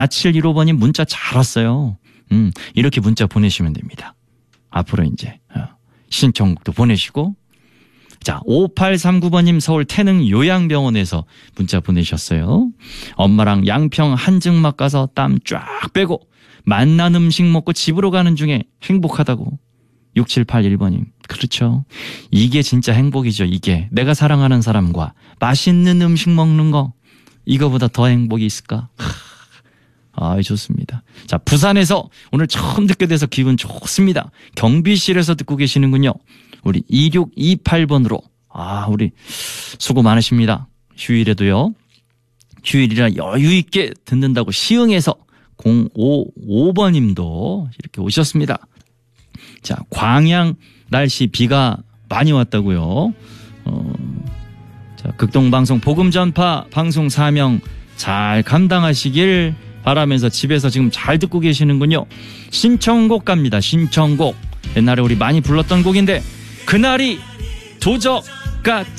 4715번님 문자 잘 왔어요. 이렇게 문자 보내시면 됩니다. 앞으로 이제 신청곡도 보내시고. 자, 5839번님 서울 태릉 요양병원에서 문자 보내셨어요. 엄마랑 양평 한증막 가서 땀 쫙 빼고 맛난 음식 먹고 집으로 가는 중에 행복하다고. 6781번님. 그렇죠. 이게 진짜 행복이죠. 이게 내가 사랑하는 사람과 맛있는 음식 먹는 거, 이거보다 더 행복이 있을까? 좋습니다. 자, 부산에서 오늘 처음 듣게 돼서 기분 좋습니다. 경비실에서 듣고 계시는군요. 우리 2628번으로. 우리 수고 많으십니다. 휴일에도요. 휴일이라 여유 있게 듣는다고 시흥에서 055번님도 이렇게 오셨습니다. 자, 광양 날씨 비가 많이 왔다고요. 자, 극동방송 복음전파 방송 사명 잘 감당하시길 바라면서 집에서 지금 잘 듣고 계시는군요. 신청곡 갑니다. 신청곡. 옛날에 우리 많이 불렀던 곡인데 그날이 도적같이